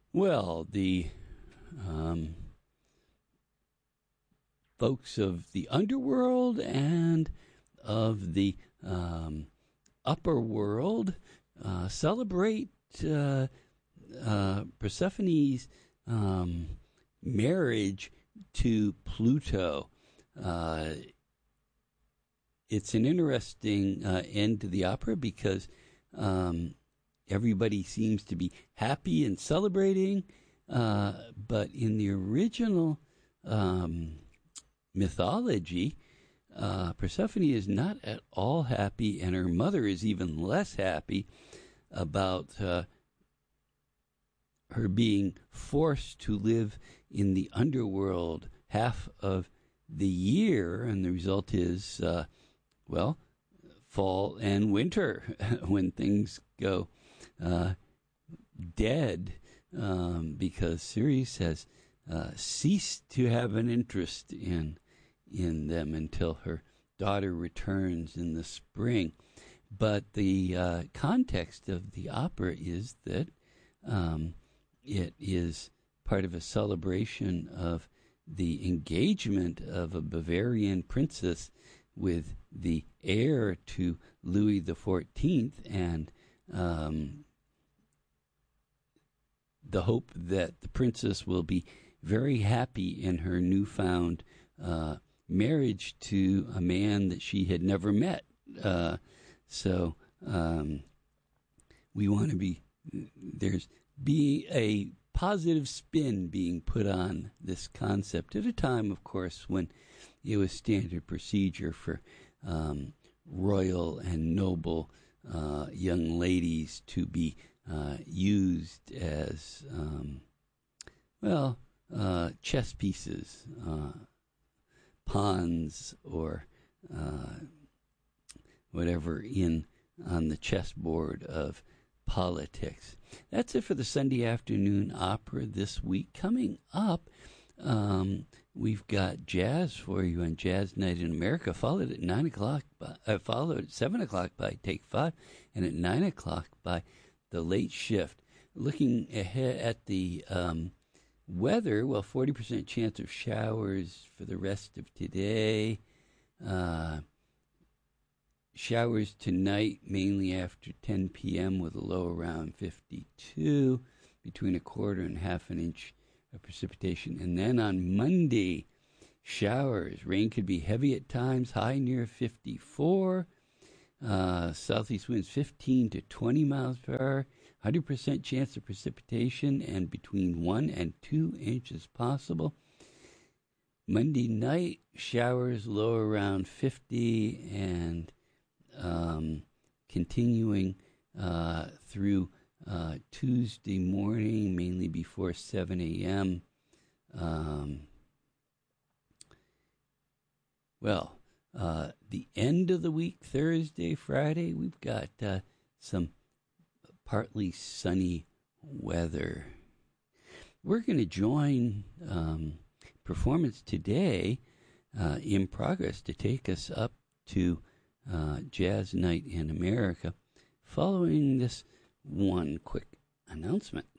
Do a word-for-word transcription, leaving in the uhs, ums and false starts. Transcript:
Well, the um, folks of the underworld and of the um, upper world uh, celebrate uh, uh, Persephone's um, marriage to Pluto. Uh, it's an interesting uh, end to the opera because um, everybody seems to be happy and celebrating, uh, but in the original um, mythology, uh, Persephone is not at all happy, and her mother is even less happy about uh, her being forced to live in the underworld half of the year, and the result is, uh, well, fall and winter when things go uh, dead, um, because Ceres has uh, ceased to have an interest in in them until her daughter returns in the spring. But the uh, context of the opera is that um, it is part of a celebration of the engagement of a Bavarian princess with the heir to Louis the Fourteenth, and um, the hope that the princess will be very happy in her newfound uh, marriage to a man that she had never met. Uh, so um, we want to be, there's be a positive spin being put on this concept at a time, of course, when it was standard procedure for um, royal and noble uh, young ladies to be uh, used as, um, well, uh, chess pieces, uh, pawns, or uh, whatever in on the chessboard of politics. That's it for the Sunday afternoon opera this week. Coming up, um, we've got jazz for you on Jazz Night in America, followed at nine o'clock, by, uh, followed at seven o'clock by Take Five, and at nine o'clock by The Late Shift. Looking ahead at the um, weather, well, forty percent chance of showers for the rest of today. Uh, Showers tonight, mainly after ten p.m. with a low around fifty-two, between a quarter and half an inch of precipitation. And then on Monday, showers. Rain could be heavy at times, high near fifty-four. Uh, southeast winds fifteen to twenty miles per hour. one hundred percent chance of precipitation and between one and two inches possible. Monday night, showers, low around fifty, and Um, continuing uh, through uh, Tuesday morning, mainly before seven a.m. Um, well, uh, the end of the week, Thursday, Friday, we've got uh, some partly sunny weather. We're going to join um, performance today uh, in progress to take us up to Uh, Jazz Night in America, following this one quick announcement.